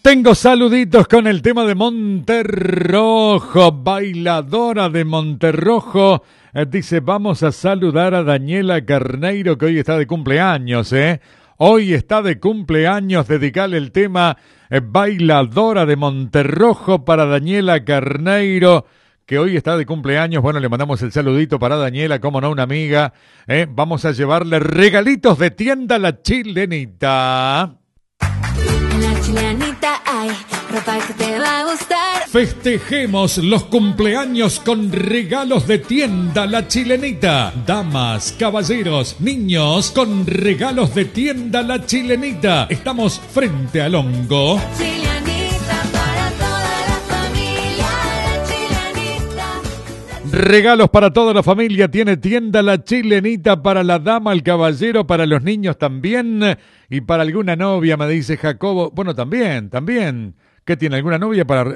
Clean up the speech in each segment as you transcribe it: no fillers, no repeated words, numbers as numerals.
Tengo saluditos con el tema de Monterrojo, bailadora de Monterrojo. Dice, vamos a saludar a Daniela Carneiro, que hoy está de cumpleaños, Hoy está de cumpleaños, dedicarle el tema bailadora de Monterrojo para Daniela Carneiro, que hoy está de cumpleaños. Bueno, le mandamos el saludito para Daniela, como no, una amiga. Vamos a llevarle regalitos de tienda La Chilenita. La Chilenita hay ropa que te va a gustar. Festejemos los cumpleaños con regalos de tienda La Chilenita. Damas, caballeros, niños, con regalos de tienda La Chilenita. Estamos frente al Hongo. Chilenita para toda la familia. La Chilenita. Regalos para toda la familia. Tiene tienda La Chilenita para la dama, el caballero, para los niños también. Y para alguna novia, me dice Jacobo. Bueno, también. ¿Qué tiene? ¿Alguna novia para...?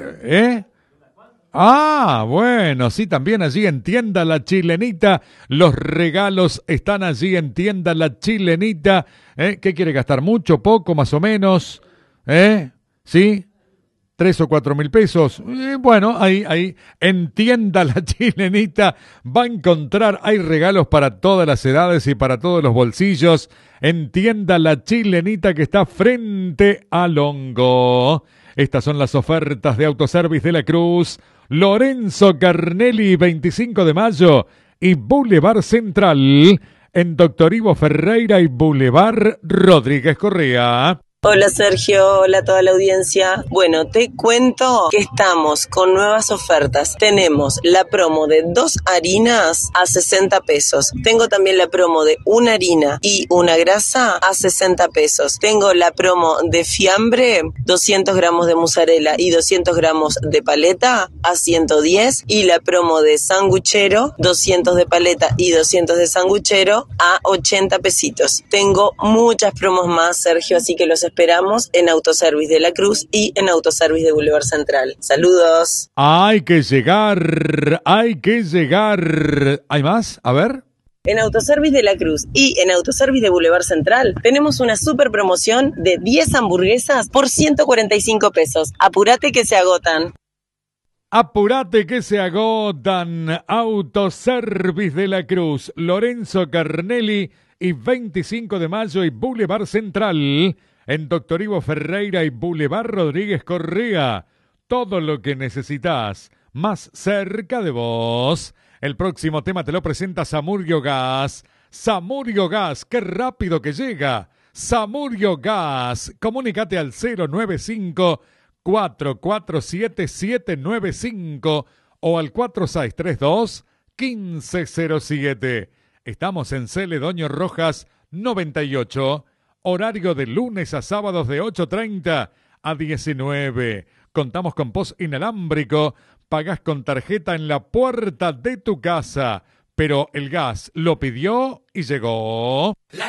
Ah, bueno, sí, también allí en tienda La Chilenita. Los regalos están allí en tienda La Chilenita. ¿Qué quiere gastar? ¿Mucho, poco, más o menos? ¿Sí? 3 o 4 mil pesos. Bueno, ahí, en tienda La Chilenita va a encontrar, hay regalos para todas las edades y para todos los bolsillos. En tienda La Chilenita, que está frente al Hongo. Estas son las ofertas de Autoservice de la Cruz, Lorenzo Carnelli, 25 de mayo, y Boulevard Central, en Doctor Ivo Ferreira y Boulevard Rodríguez Correa. Hola Sergio, hola a toda la audiencia. Bueno, te cuento que estamos con nuevas ofertas. Tenemos la promo de 2 harinas a 60 pesos. Tengo también la promo de una harina y una grasa a 60 pesos. Tengo la promo de fiambre, 200 gramos de mozzarella y 200 gramos de paleta a 110. Y la promo de sanguchero, 200 de paleta y 200 de sanguchero a 80 pesitos. Tengo muchas promos más, Sergio, así que los esperamos en Autoservice de la Cruz y en Autoservice de Boulevard Central. Saludos. Hay que llegar. ¿Hay más? A ver. En Autoservice de la Cruz y en Autoservice de Boulevard Central tenemos una super promoción de 10 hamburguesas por 145 pesos. Apúrate que se agotan. Apurate que se agotan. Autoservice de la Cruz, Lorenzo Carnelli y 25 de mayo y Boulevard Central. En Doctor Ivo Ferreira y Boulevard Rodríguez Correa. Todo lo que necesitas, más cerca de vos. El próximo tema te lo presenta Samurio Gas. Samurio Gas, qué rápido que llega. Samurio Gas. Comunícate al 095-447-795 o al 4632-1507. Estamos en Celedonio Rojas 98. Horario de lunes a sábados de 8:30 a 19. Contamos con post inalámbrico. Pagás con tarjeta en la puerta de tu casa. Pero el gas lo pidió y llegó.